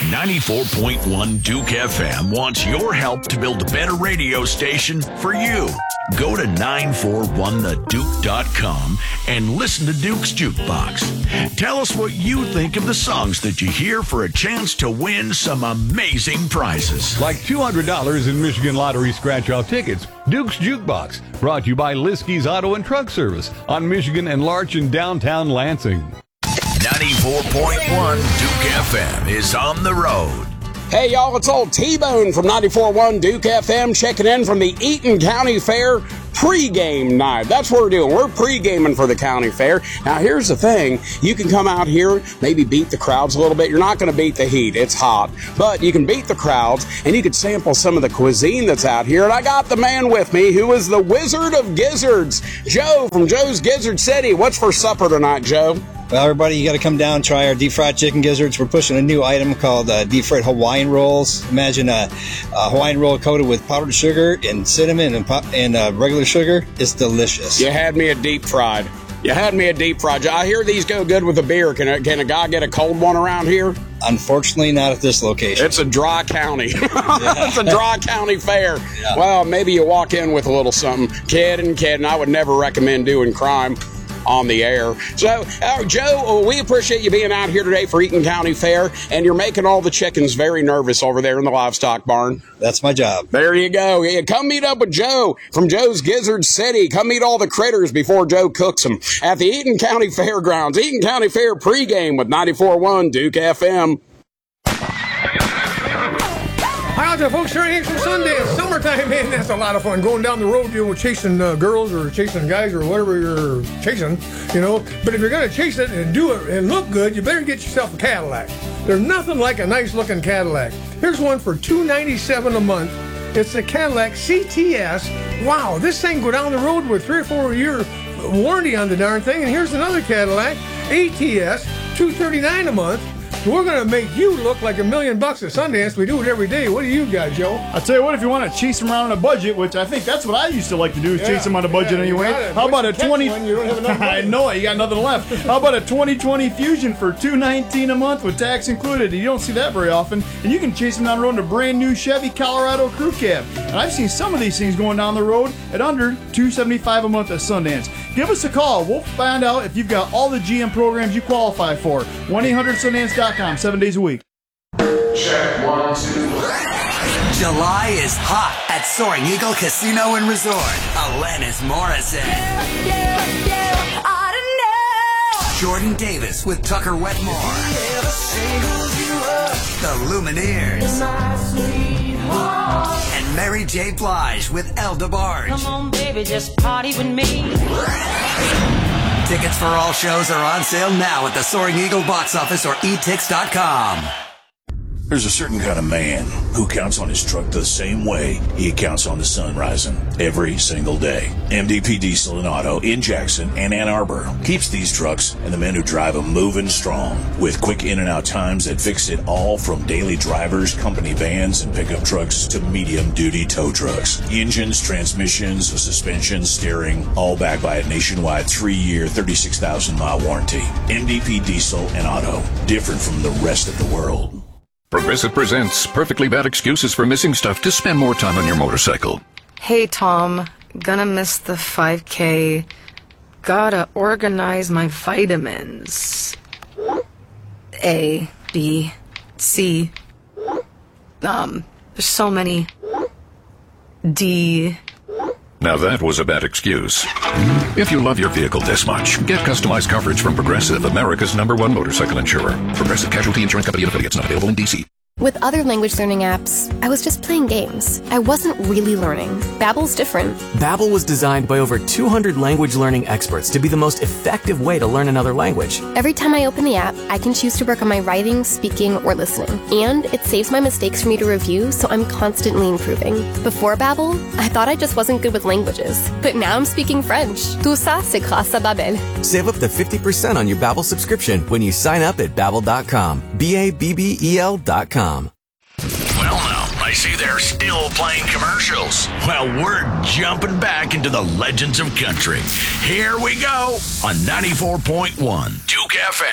94.1 Duke FM wants your help to build a better radio station for you. Go to 941theduke.com and listen to Duke's Jukebox. Tell us what you think of the songs that you hear for a chance to win some amazing prizes. Like $200 in Michigan Lottery scratch-off tickets. Duke's Jukebox, brought to you by Liskey's Auto and Truck Service on Michigan and Larch in downtown Lansing. 94.1 Duke FM is on the road. Hey, y'all, it's old T-Bone from 94.1 Duke FM checking in from the Eaton County Fair pre-game night. That's what we're doing. We're pre-gaming for the county fair. Now, here's the thing. You can come out here, maybe beat the crowds a little bit. You're not going to beat the heat. It's hot. But you can beat the crowds, and you can sample some of the cuisine that's out here. And I got the man with me who is the Wizard of Gizzards, Joe from Joe's Gizzard City. What's for supper tonight, Joe? Well, everybody, you got to come down and try our deep-fried chicken gizzards. We're pushing a new item called deep-fried Hawaiian rolls. Imagine a Hawaiian roll coated with powdered sugar and cinnamon and regular sugar. It's delicious. You had me a deep-fried. I hear these go good with a beer. Can a guy get a cold one around here? Unfortunately, not at this location. It's a dry county. It's a dry county fair. Yeah. Well, maybe you walk in with a little something. Kidding. I would never recommend doing crime on the air. So, Joe, we appreciate you being out here today for Eaton County Fair, and you're making all the chickens very nervous over there in the livestock barn. That's my job. There you go. Yeah, come meet up with Joe from Joe's Gizzard City. Come meet all the critters before Joe cooks them at the Eaton County Fairgrounds. Eaton County Fair pregame with 94.1 Duke FM. Hi out there, folks. Sure ain't from Sundance. Summertime, man, that's a lot of fun. Going down the road, chasing girls or chasing guys or whatever you're chasing, But if you're going to chase it and do it and look good, you better get yourself a Cadillac. There's nothing like a nice-looking Cadillac. Here's one for $297 a month. It's the Cadillac CTS. Wow, this thing go down the road with 3 or 4 year warranty on the darn thing. And here's another Cadillac ATS, $239 a month. We're going to make you look like $1 million at Sundance. We do it every day. What do you got, Joe? I'll tell you what, if you want to chase them around on a budget, which I think that's what I used to like to do, is chase them on a budget anyway. How about a 20... You don't have enough money. I know it. You got nothing left. How about a 2020 Fusion for $219 a month with tax included? You don't see that very often. And you can chase them down the road in a brand new Chevy Colorado Crew Cab. And I've seen some of these things going down the road at under $275 a month at Sundance. Give us a call. We'll find out if you've got all the GM programs you qualify for. 1-800-Sundance.com, 7 days a week. Check 1, 2. July is hot at Soaring Eagle Casino and Resort. Alanis Morissette. I don't know. Jordan Davis with Tucker Wetmore. The Lumineers. And Mary J. Blige with El DeBarge. Come on, baby, just party with me. Tickets for all shows are on sale now at the Soaring Eagle box office or etix.com. There's a certain kind of man who counts on his truck the same way he counts on the sun rising every single day. MDP Diesel and Auto in Jackson and Ann Arbor keeps these trucks and the men who drive them moving strong with quick in and out times that fix it all from daily drivers, company vans, and pickup trucks to medium duty tow trucks. Engines, transmissions, suspension, steering, all backed by a nationwide 3-year, 36,000-mile warranty. MDP Diesel and Auto, different from the rest of the world. Progressive presents Perfectly Bad Excuses for Missing Stuff to Spend More Time on Your Motorcycle. Hey, Tom. Gonna miss the 5K. Gotta organize my vitamins. A, B, C. There's so many. D. Now that was a bad excuse. If you love your vehicle this much, get customized coverage from Progressive, America's #1 motorcycle insurer. Progressive Casualty Insurance Company and affiliates, not available in D.C. With other language learning apps, I was just playing games. I wasn't really learning. Babbel's different. Babbel was designed by over 200 language learning experts to be the most effective way to learn another language. Every time I open the app, I can choose to work on my writing, speaking, or listening. And it saves my mistakes for me to review, so I'm constantly improving. Before Babbel, I thought I just wasn't good with languages. But now I'm speaking French. Tout ça, c'est grâce à Babbel. Save up to 50% on your Babbel subscription when you sign up at Babbel.com. Babbel.com. Well, now, I see they're still playing commercials. Well, we're jumping back into the legends of country. Here we go on 94.1 Duke FM.